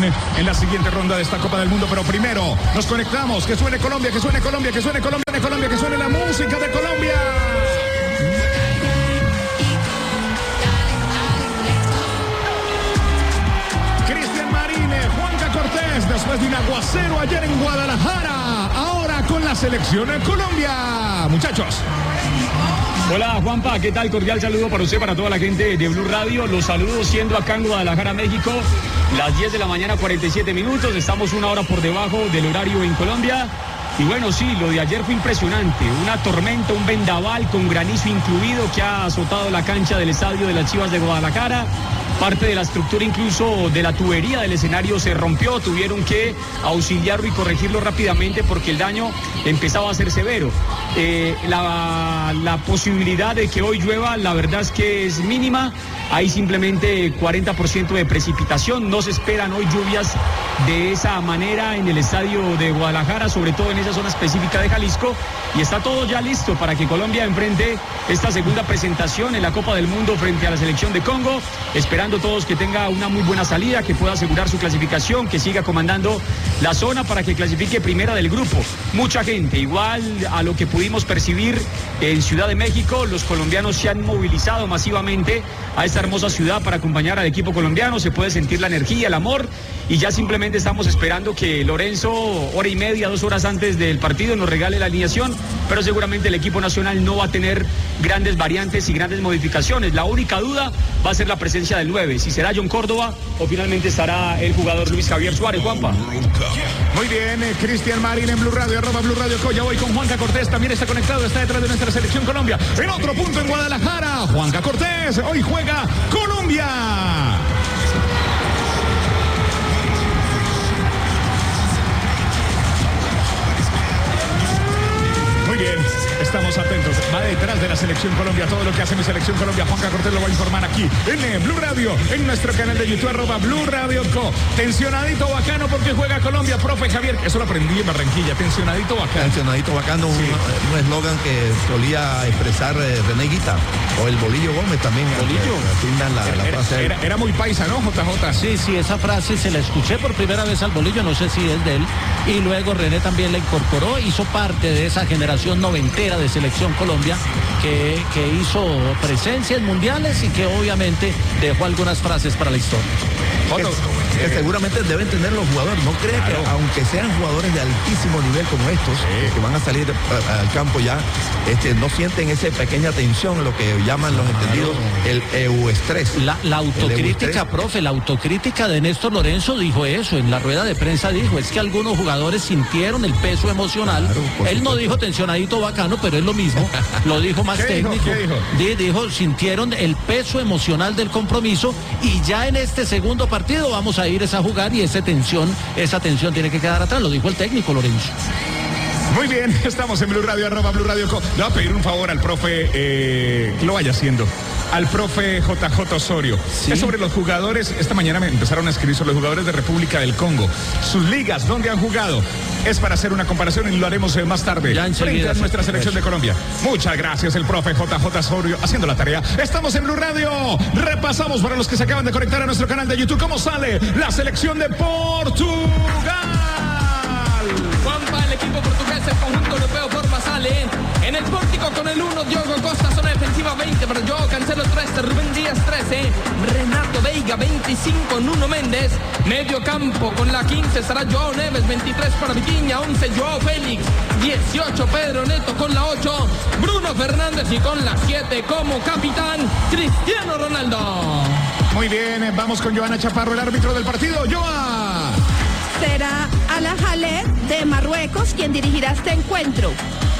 en la siguiente ronda de esta Copa del Mundo. Pero primero nos conectamos. Que suene Colombia, que suene Colombia, que suene Colombia, que suene la música de Colombia. Cristian Marine, Juanca Cortés, después de un aguacero ayer en Guadalajara, ahora con la selección de Colombia. Muchachos. Hola Juanpa, ¿qué tal? Cordial saludo para usted, para toda la gente de Blue Radio. Los saludo siendo acá en Guadalajara, México, las 10 de la mañana, 47 minutos. Estamos una hora por debajo del horario en Colombia. Y bueno, sí, lo de ayer fue impresionante. Una tormenta, un vendaval con granizo incluido que ha azotado la cancha del estadio de las Chivas de Guadalajara. Parte de la estructura, incluso de la tubería del escenario, se rompió. Tuvieron que auxiliarlo y corregirlo rápidamente porque el daño empezaba a ser severo. La posibilidad de que hoy llueva, la verdad es que es mínima. Hay simplemente 40% de precipitación. No se esperan hoy lluvias de esa manera en el estadio de Guadalajara, sobre todo en esa zona específica de Jalisco. Y está todo ya listo para que Colombia enfrente esta segunda presentación en la Copa del Mundo frente a la selección de Congo. Esperando todos que tenga una muy buena salida, que pueda asegurar su clasificación, que siga comandando la zona para que clasifique primera del grupo. Mucha gente, igual a lo que pudimos percibir en Ciudad de México, los colombianos se han movilizado masivamente a esta hermosa ciudad para acompañar al equipo colombiano. Se puede sentir la energía, el amor, y ya simplemente estamos esperando que Lorenzo, hora y media, 2 horas antes del partido, nos regale la alineación, pero seguramente el equipo nacional no va a tener grandes variantes y grandes modificaciones. La única duda va a ser la presencia del 9, si será John Córdoba o finalmente estará el jugador Luis Javier Suárez. Juanpa. Muy bien, Cristian Marín en Blue Radio, @Blue Radio Co. Ya voy con Juanca Cortés, también está conectado, está detrás de nuestra selección Colombia. En otro punto en Guadalajara, Juanca Cortés, hoy juega Colombia. Muy bien, estamos atentos. Va detrás de la selección Colombia. Todo lo que hace mi selección Colombia, Juanca Cortés lo va a informar aquí en Blue Radio, en nuestro canal de YouTube, @Blue Radio Co. Tensionadito bacano porque juega Colombia, profe Javier. Eso lo aprendí en Barranquilla. Tensionadito bacano. Tensionadito bacano, sí. Un eslogan que solía expresar René Guita o el Bolillo Gómez también. Bolillo. Era muy paisa, ¿no, JJ? Sí, esa frase se la escuché por primera vez al Bolillo, no sé si es de él. Y luego René también la incorporó, hizo parte de esa generación noventera de Selección Colombia que hizo presencia en mundiales y que obviamente dejó algunas frases para la historia. Que seguramente deben tener los jugadores. No cree que aunque sean jugadores de altísimo nivel como estos, que van a salir al campo ya, no sienten esa pequeña tensión, lo que llaman los entendidos el euestrés. La autocrítica, profe, la autocrítica de Néstor Lorenzo dijo eso, en la rueda de prensa dijo, es que algunos jugadores sintieron el peso emocional. Él no dijo tensionadito bacano, pero es lo mismo, lo dijo más técnico. Dijo, sintieron el peso emocional del compromiso y ya en este segundo partido vamos a ir a jugar y esa tensión tiene que quedar atrás, lo dijo el técnico Lorenzo. Muy bien, estamos en Blue Radio, @Blue Radio Co. Le voy a pedir un favor al profe, que lo vaya haciendo, al profe JJ Osorio. Sí. Es sobre los jugadores, esta mañana me empezaron a escribir sobre los jugadores de República del Congo, sus ligas, dónde han jugado. Es para hacer una comparación y lo haremos más tarde frente a nuestra selección de Colombia. Muchas gracias, el profe JJ Osorio, haciendo la tarea. Estamos en Blue Radio. Repasamos para los que se acaban de conectar a nuestro canal de YouTube cómo sale la selección de Portugal. Juanpa, el equipo portugués, el conjunto europeo forma sale en el pórtico con el 1, Diogo Costa, zona defensiva 20 para Joao Cancelo 13, Rubén Díaz 13, Renato Veiga 25, Nuno Méndez, medio campo con la 15 estará Joao Neves, 23 para Vitinha, 11 Joao Félix, 18 Pedro Neto con la 8, Bruno Fernández y con la 7 como capitán Cristiano Ronaldo. Muy bien, vamos con Joana Chaparro, el árbitro del partido. Joa. Será Ala Khaled de Marruecos quien dirigirá este encuentro.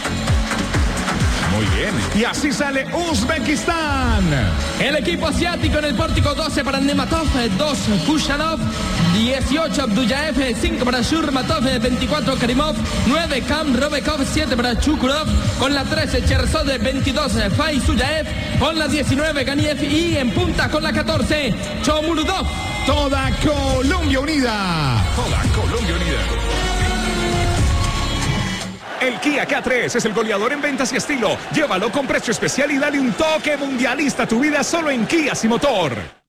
Muy bien. Y así sale Uzbekistán. El equipo asiático en el pórtico 12 para Nematov, 2 Kushanov, 18 Abdullaev, 5 para Shurmatov, 24 Karimov, 9 Kam Robekov, 7 para Chukurov, con la 13 Chersode, 22 Faisuyaev, con la 19 Ganiev y en punta con la 14 Chomurudov. Toda Colombia unida. Toda Colombia unida. El Kia K3 es el goleador en ventas y estilo. Llévalo con precio especial y dale un toque mundialista a tu vida solo en Kia y Motor.